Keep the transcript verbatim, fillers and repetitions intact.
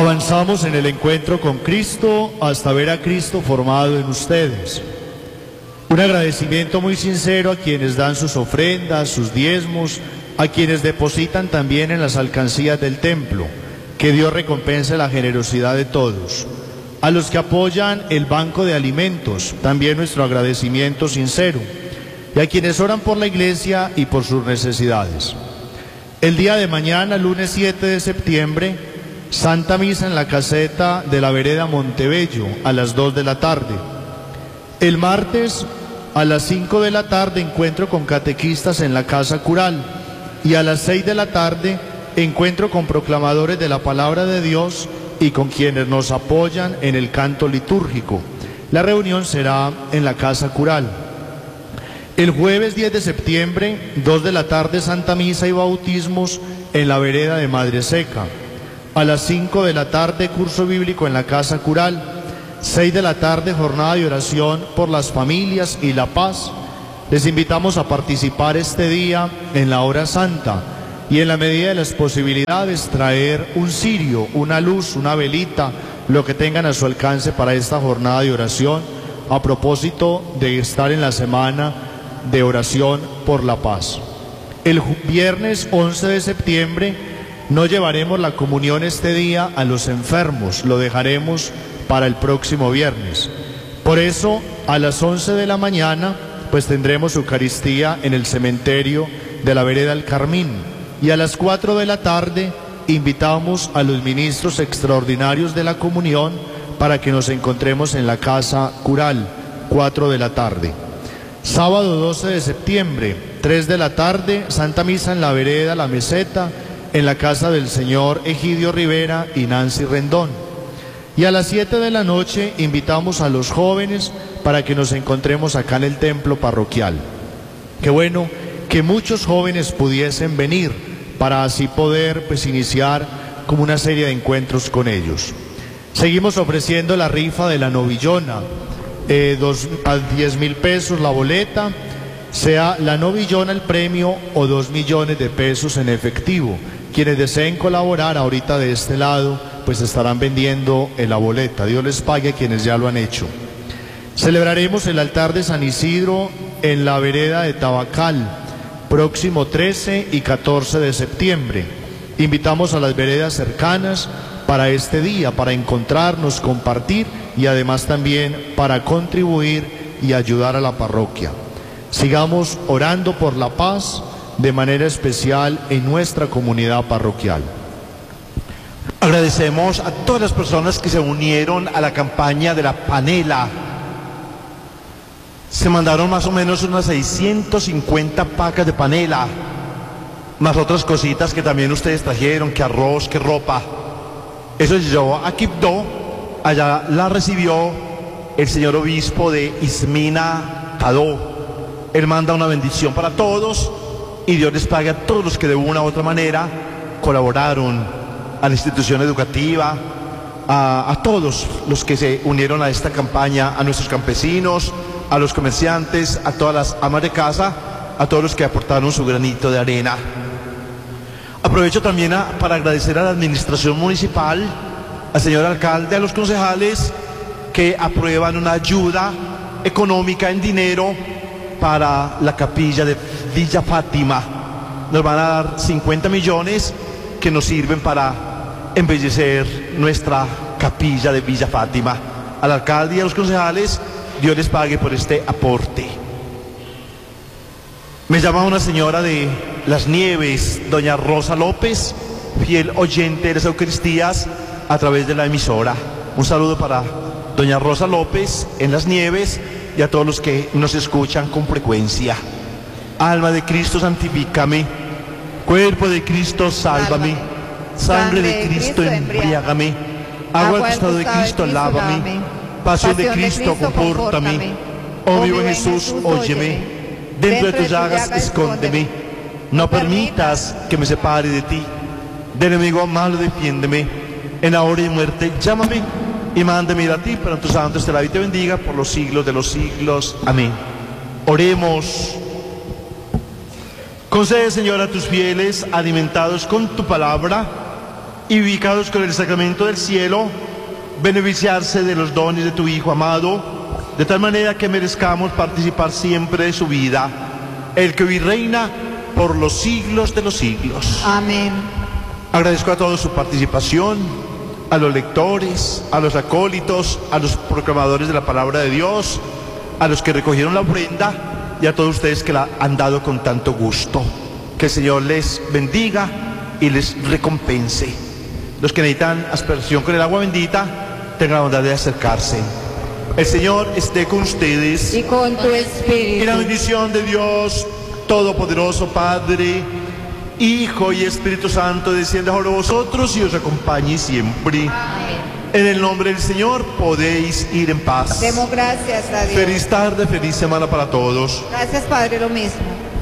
Avanzamos en el encuentro con Cristo hasta ver a Cristo formado en ustedes. Un agradecimiento muy sincero a quienes dan sus ofrendas, sus diezmos, a quienes depositan también en las alcancías del templo. Que Dios recompense la generosidad de todos. A los que apoyan el banco de alimentos, también nuestro agradecimiento sincero. Y a quienes oran por la iglesia y por sus necesidades. El día de mañana, lunes siete de septiembre, Santa Misa en la caseta de la vereda Montebello a las dos de la tarde. El martes a las cinco de la tarde encuentro con catequistas en la Casa Cural y a las seis de la tarde encuentro con proclamadores de la Palabra de Dios y con quienes nos apoyan en el canto litúrgico. La reunión será en la Casa Cural. El jueves diez de septiembre, dos de la tarde, Santa Misa y bautismos en la vereda de Madre Seca. A las cinco de la tarde, curso bíblico en la Casa Cural. seis de la tarde, jornada de oración por las familias y la paz. Les invitamos a participar este día en la hora santa y en la medida de las posibilidades traer un cirio, una luz, una velita, lo que tengan a su alcance para esta jornada de oración a propósito de estar en la semana de oración por la paz. El viernes once de septiembre no llevaremos la comunión este día a los enfermos, lo dejaremos para el próximo viernes. Por eso, a las once de la mañana, pues tendremos Eucaristía en el cementerio de la vereda del Carmín. Y a las cuatro de la tarde, invitamos a los ministros extraordinarios de la comunión para que nos encontremos en la Casa Cural, cuatro de la tarde. Sábado doce de septiembre, tres de la tarde, Santa Misa en la vereda La Meseta, en la casa del señor Egidio Rivera y Nancy Rendón. Y a las siete de la noche invitamos a los jóvenes para que nos encontremos acá en el templo parroquial. Qué bueno que muchos jóvenes pudiesen venir para así poder pues iniciar como una serie de encuentros con ellos. Seguimos ofreciendo la rifa de la novillona, eh, dos, a diez mil pesos la boleta, sea la novillona el premio o dos millones de pesos en efectivo. Quienes deseen colaborar ahorita de este lado, pues estarán vendiendo en la boleta. Dios les pague a quienes ya lo han hecho. Celebraremos el altar de San Isidro en la vereda de Tabacal, próximo trece y catorce de septiembre. Invitamos a las veredas cercanas para este día, para encontrarnos, compartir y además también para contribuir y ayudar a la parroquia. Sigamos orando por la paz, de manera especial en nuestra comunidad parroquial. Agradecemos a todas las personas que se unieron a la campaña de la panela. Se mandaron más o menos unas seiscientas cincuenta pacas de panela, más otras cositas que también ustedes trajeron, que arroz, que ropa. Eso se llevó a Quibdó, allá la recibió el señor obispo de Ismina Cadó. Él manda una bendición para todos y Dios les pague a todos los que de una u otra manera colaboraron, a la institución educativa, a, a todos los que se unieron a esta campaña, a nuestros campesinos, a los comerciantes, a todas las amas de casa, a todos los que aportaron su granito de arena. Aprovecho también a, para agradecer a la administración municipal, al señor alcalde, a los concejales que aprueban una ayuda económica en dinero para la capilla de Villa Fátima. Nos van a dar cincuenta millones que nos sirven para embellecer nuestra capilla de Villa Fátima. Al alcalde y a los concejales, Dios les pague por este aporte. Me llama una señora de Las Nieves, doña Rosa López, fiel oyente de las Eucaristías a través de la emisora. Un saludo para doña Rosa López en Las Nieves y a todos los que nos escuchan con frecuencia. Alma de Cristo, santifícame. Cuerpo de Cristo, sálvame. Sangre de Cristo, embriágame. Agua del costado de Cristo, lávame. Pasión de Cristo, compórtame. Oh mi buen Jesús, óyeme. Dentro de tus llagas, escóndeme. No permitas que me separe de ti. Del enemigo malo, defiéndeme. En la hora de muerte, llámame y mándame ir a ti, pero en tu santo te la vida y te bendiga por los siglos de los siglos. Amén. Oremos. Concede, Señor, a tus fieles, alimentados con tu palabra, y ubicados con el sacramento del cielo, beneficiarse de los dones de tu Hijo amado, de tal manera que merezcamos participar siempre de su vida, el que hoy reina por los siglos de los siglos. Amén. Agradezco a todos su participación, a los lectores, a los acólitos, a los proclamadores de la palabra de Dios, a los que recogieron la ofrenda y a todos ustedes que la han dado con tanto gusto. Que el Señor les bendiga y les recompense. Los que necesitan aspersión con el agua bendita, tengan la bondad de acercarse. El Señor esté con ustedes. Y con tu espíritu. Y la bendición de Dios Todopoderoso, Padre, Hijo y Espíritu Santo, descienda sobre vosotros y os acompañe siempre. Amén. En el nombre del Señor podéis ir en paz. Demos gracias a Dios. Feliz tarde, feliz semana para todos. Gracias, Padre, lo mismo.